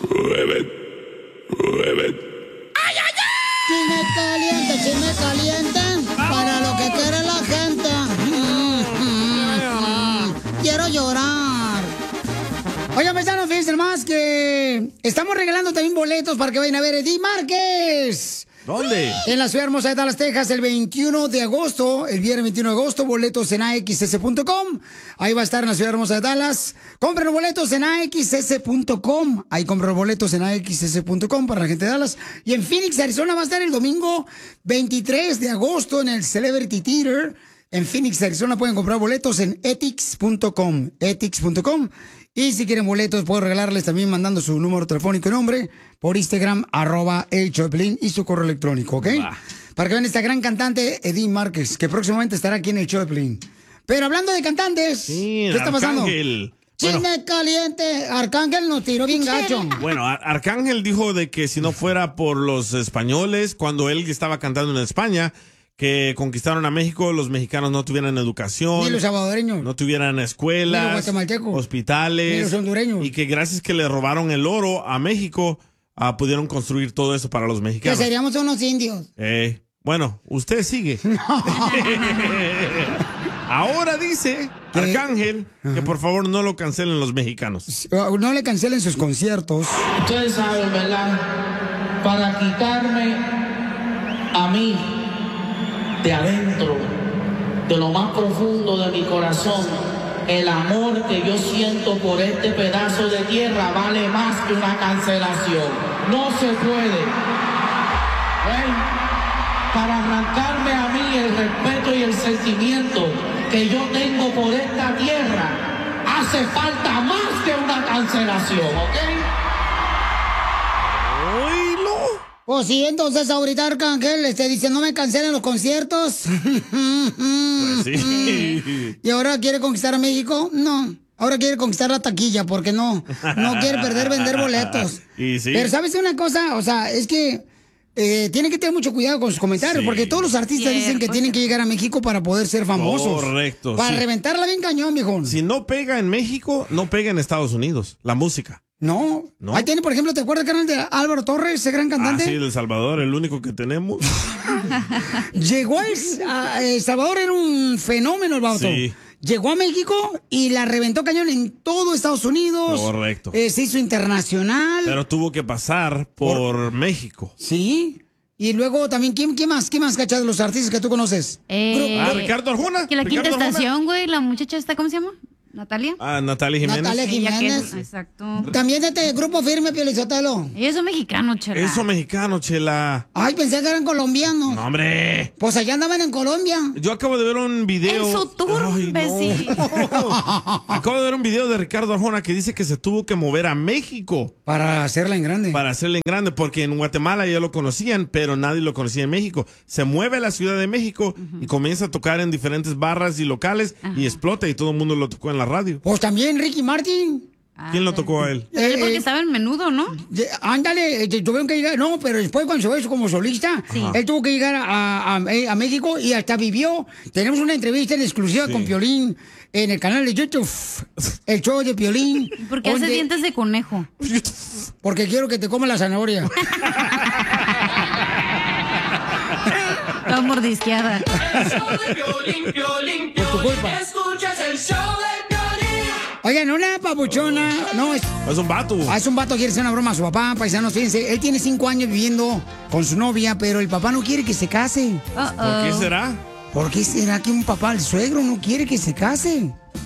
Chisme caliente, para lo que quiere la gente. Quiero llorar. Oigan, paisanos, fíjense más que estamos regalando también boletos para que vayan a ver Eddie Márquez. ¿Dónde? En la ciudad hermosa de Dallas, Texas, el 21 de agosto, el viernes 21 de agosto, boletos en AXS.com. Ahí va a estar en la ciudad hermosa de Dallas. Compren los boletos en AXS.com. Ahí compren los boletos en AXS.com para la gente de Dallas. Y en Phoenix, Arizona, va a estar el domingo 23 de agosto en el Celebrity Theater. En Phoenix, Arizona, pueden comprar boletos en ethics.com. Ethics.com. Y si quieren boletos, puedo regalarles también mandando su número telefónico y nombre por Instagram, @elchoplin y su correo electrónico, ¿ok? Para que vean esta gran cantante, Eddie Márquez, que próximamente estará aquí en el Choplin. Pero hablando de cantantes, sí, ¿qué está pasando? Arcángel. Chisme caliente, Arcángel nos tiró bien gacho. Bueno, Arcángel dijo de que si no fuera por los españoles, cuando él estaba cantando en España, que conquistaron a México, los mexicanos no tuvieran educación. Ni los salvadoreños. No tuvieran escuelas. Ni los guatemaltecos. Hospitales. Ni los hondureños. Y que gracias que le robaron el oro a México, pudieron construir todo eso para los mexicanos. Que seríamos unos indios. Bueno, usted sigue. Ahora dice Arcángel que por favor no lo cancelen los mexicanos. No le cancelen sus conciertos. Ustedes saben, ¿verdad? Para quitarme a mí de adentro, de lo más profundo de mi corazón, el amor que yo siento por este pedazo de tierra vale más que una cancelación. No se puede. Para arrancarme a mí el respeto y el sentimiento que yo tengo por esta tierra, hace falta más que una cancelación, ¿ok? ¡Oílo! Pues sí, entonces ahorita Arcángel dice, no me cancelen los conciertos. Pues sí. ¿Y ahora quiere conquistar a México? No. Ahora quiere conquistar la taquilla porque no quiere vender boletos. Y sí. Pero ¿sabes una cosa? O sea, es que tiene que tener mucho cuidado con sus comentarios, porque todos los artistas dicen que tienen que llegar a México para poder ser famosos. Correcto. Para reventarla bien cañón, viejo. Si no pega en México, no pega en Estados Unidos, la música. No. Ahí tiene, por ejemplo, ¿te acuerdas del canal de Álvaro Torres, ese gran cantante? Sí, de El Salvador, el único que tenemos. Llegó a El Salvador, era un fenómeno el vato. Sí. Llegó a México y la reventó cañón en todo Estados Unidos. Correcto. Se hizo internacional. Pero tuvo que pasar por México. Sí. Y luego también, ¿quién más, cachas, de los artistas que tú conoces? Ricardo Arjona. Que la Quinta Ricardo Estación, güey, la muchacha esta, ¿cómo se llama? ¿Natalia? Natalia Jiménez. Natalia Jiménez. Exacto. También de este Grupo Firme, Pio Lizotelo. Ellos son mexicanos, Chela. Eso mexicano, Chela. Ay, pensé que eran colombianos. No, hombre. Pues allá andaban en Colombia. Yo acabo de ver un video. En su tour, imbécil. Acabo de ver un video de Ricardo Arjona que dice que se tuvo que mover a México. Para hacerla en grande. Para hacerla en grande, porque en Guatemala ya lo conocían, pero nadie lo conocía en México. Se mueve a la Ciudad de México y comienza a tocar en diferentes barras y locales y explota y todo el mundo lo tocó en la radio. Pues también Ricky Martin. ¿Quién lo tocó a él? Porque estaba en Menudo, ¿no? Ándale, tuvieron que llegar. No, pero después cuando se hizo como solista, él tuvo que llegar a México y hasta vivió. Tenemos una entrevista en exclusiva con Piolín en el canal de YouTube, el show de Piolín. ¿Por qué hace dientes de conejo? Porque quiero que te coma la zanahoria. Toda mordisqueada. Por tu culpa. Escuchas el show de Piolín. Oigan, una papuchona. No, es un vato. Es un vato que quiere hacer una broma a su papá, paisanos. Fíjense, él tiene 5 años viviendo con su novia, pero el papá no quiere que se case. ¿Por qué será? ¿Por qué será que un papá, el suegro, no quiere que se case?